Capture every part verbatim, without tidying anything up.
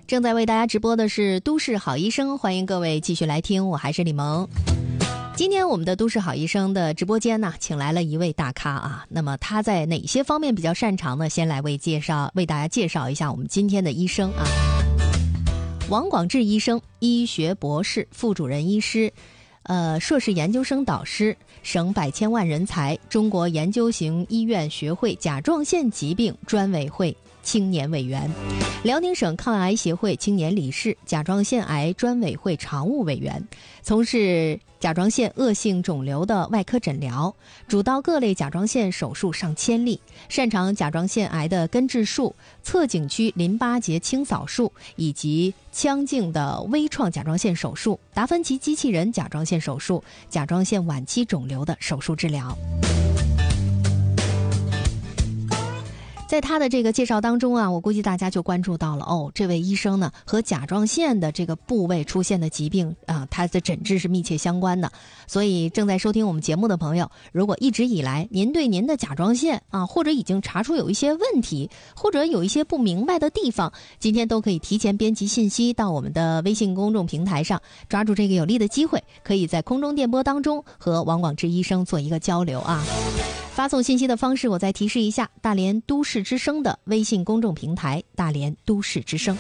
正在为大家直播的是都市好医生，欢迎各位继续来听，我还是李萌。今天我们的都市好医生的直播间呢，请来了一位大咖啊。那么他在哪些方面比较擅长呢？先来为介绍为大家介绍一下我们今天的医生啊。王广志医生，医学博士、副主任医师，呃，硕士研究生导师，省百千万人才，中国研究型医院学会甲状腺疾病专委会青年委员，辽宁省抗癌协会青年理事，甲状腺癌专委会常务委员，从事甲状腺恶性肿瘤的外科诊疗，主刀各类甲状腺手术上千例，擅长甲状腺癌的根治术、侧颈区淋巴结清扫术以及腔镜的微创甲状腺手术、达芬奇机器人甲状腺手术、甲状腺晚期肿瘤的手术治疗。在他的这个介绍当中啊，我估计大家就关注到了哦，这位医生呢和甲状腺的这个部位出现的疾病啊，他的诊治是密切相关的。所以正在收听我们节目的朋友，如果一直以来您对您的甲状腺啊，或者已经查出有一些问题，或者有一些不明白的地方，今天都可以提前编辑信息到我们的微信公众平台上，抓住这个有利的机会，可以在空中电波当中和王广志医生做一个交流啊。发送信息的方式我再提示一下，大连都市之声的微信公众平台，大连都市之声。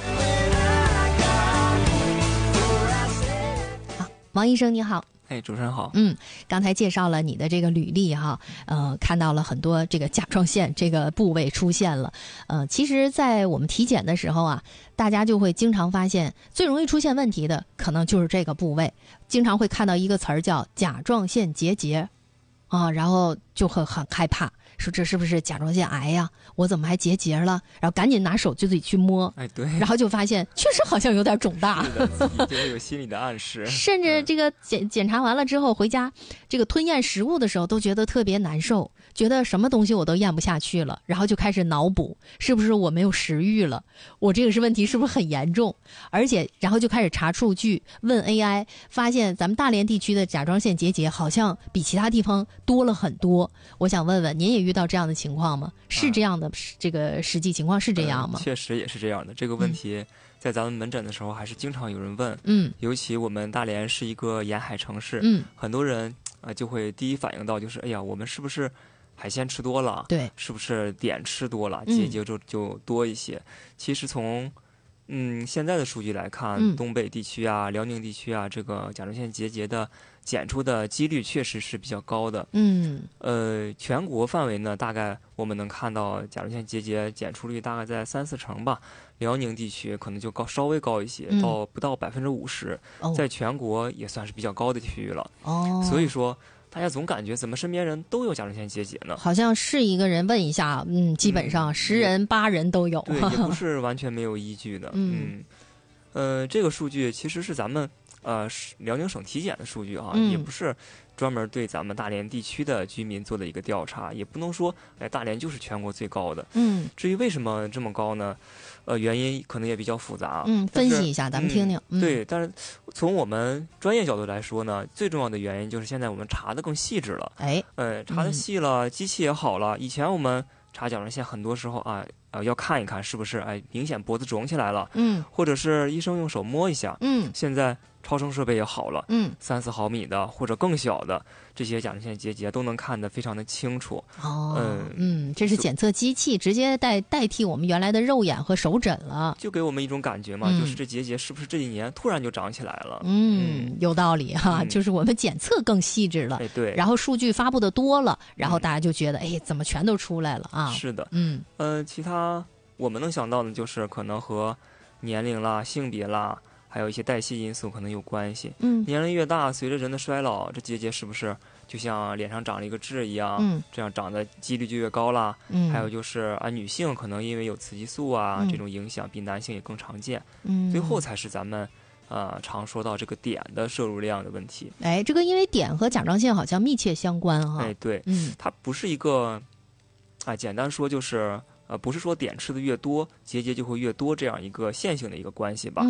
好，王医生你好。 哎，主持人好。 嗯，刚才介绍了你的这个履历哈，呃，看到了很多这个甲状腺这个部位出现了。呃，其实在我们体检的时候啊，大家就会经常发现最容易出现问题的可能就是这个部位，经常会看到一个词儿叫甲状腺结节啊，然后就很很害怕，说这是不是甲状腺癌呀？我怎么还结节了？然后赶紧拿手就自己去摸， 哎，对， 然后就发现确实好像有点肿大， 是的，自己就会有心理的暗示。 甚至这个检检查完了之后回家，这个吞咽食物的时候都觉得特别难受，觉得什么东西我都咽不下去了，然后就开始脑补，是不是我没有食欲了？我这个是问题是不是很严重？而且然后就开始查数据，问 A I， 发现咱们大连地区的甲状腺结节好像比其他地方多了很多。我想问问您也遇到这样的情况吗？是这样的，啊、这个实际情况是这样吗？ 呃、确实也是这样的。这个问题在咱们门诊的时候还是经常有人问。 嗯， 尤其我们大连是一个沿海城市， 嗯， 很多人啊、呃、就会第一反应到就是，哎呀，我们是不是海鲜吃多了？ 对， 是不是碘吃多了，结节就就多一些？嗯、其实从嗯现在的数据来看， 嗯、 东北地区啊、辽宁地区啊，这个甲状腺结节的检出的几率确实是比较高的。 嗯， 呃，全国范围呢，大概我们能看到甲状腺结节检出率大概在三四成吧。辽宁地区可能就高稍微高一些，嗯、到不到百分之五十，在全国也算是比较高的区域了。 哦， 所以说大家总感觉怎么身边人都有甲状腺结节呢？ 好像是一个人问一下，嗯，基本上十人八人都有。 对，也不是完全没有依据的。嗯，呃，这个数据其实是咱们呃辽宁省体检的数据啊， 嗯、 也不是专门对咱们大连地区的居民做的一个调查，也不能说哎大连就是全国最高的。 嗯， 至于为什么这么高呢？呃，原因可能也比较复杂。 嗯，分析一下，咱们听听。 嗯、对，但是从我们专业角度来说呢，最重要的原因就是现在我们查的更细致了。 哎， 呃，查的细了，嗯、机器也好了。以前我们查甲状腺很多时候啊，呃，要看一看是不是哎明显脖子肿起来了， 嗯， 或者是医生用手摸一下， 嗯， 现在超声设备也好了， 嗯， 三四毫米的或者更小的这些甲状腺结节都能看得非常的清楚。 哦， 嗯嗯，这是检测机器直接代代替我们原来的肉眼和手诊了， 就给我们一种感觉嘛， 嗯、 就是这结节是不是这几年突然就长起来了？ 嗯，嗯有道理哈、啊嗯，就是我们检测更细致了， 哎对， 然后数据发布的多了，然后大家就觉得，嗯、哎，怎么全都出来了啊？ 是的， 嗯， 呃，其他我们能想到的就是可能和年龄啦、性别啦。还有一些代谢因素可能有关系。 嗯， 年龄越大，随着人的衰老，这结节是不是就像脸上长了一个痣一样？ 嗯，这样长的几率就越高啦。 嗯， 还有就是啊，女性可能因为有雌激素啊、 嗯、 这种影响，比男性也更常见。 嗯， 最后才是咱们呃常说到这个碘的摄入量的问题。 哎，这个因为碘和甲状腺好像密切相关哈。 哎，对， 嗯， 它不是一个啊，简单说就是呃，不是说碘吃的越多，结节就会越多这样一个线性的一个关系吧。 嗯